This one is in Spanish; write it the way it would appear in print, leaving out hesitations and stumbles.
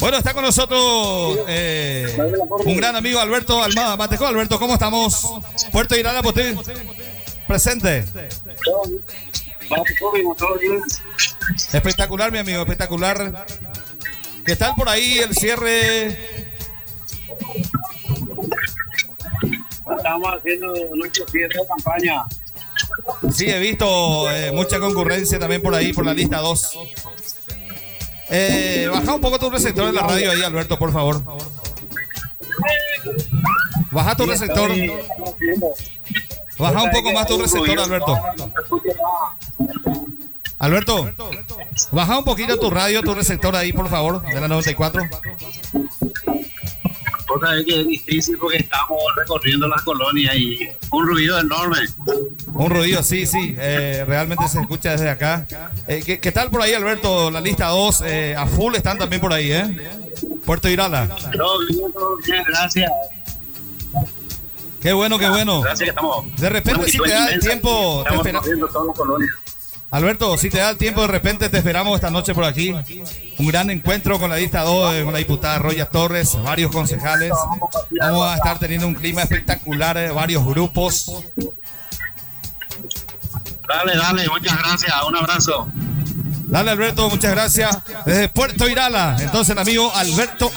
Bueno, está con nosotros un gran amigo, Alberto Almada Mateco. Alberto, ¿cómo estamos? Puerto Irala, Potí, presente. Espectacular, mi amigo, espectacular. ¿Qué tal por ahí el cierre? Estamos haciendo nuestro cierre de campaña. Sí, he visto mucha concurrencia también por ahí, por la lista 2. Baja un poco tu receptor de la radio ahí, Alberto, por favor. Baja tu receptor. Baja un poco más tu receptor, Alberto. Alberto, baja un poquito tu radio, tu receptor ahí, por favor, de la 94. Otra vez que es difícil porque estamos recorriendo las colonias y un ruido enorme. Un ruido, sí, realmente se escucha desde acá. ¿Qué tal por ahí, Alberto? La lista 2, a full están también por ahí, Puerto Irala. Todo bien, gracias. Qué bueno, qué bueno. Gracias que estamos. De repente, si te da el tiempo, te estamos esperamos. recorriendo todas las colonias. Alberto, si te da el tiempo, de repente te esperamos esta noche por aquí. Un gran encuentro con la lista 2, con la diputada Roya Torres, varios concejales. Vamos a estar teniendo un clima espectacular, varios grupos. Dale, muchas gracias, un abrazo. Dale, Alberto, muchas gracias. Desde Puerto Irala, entonces el amigo Alberto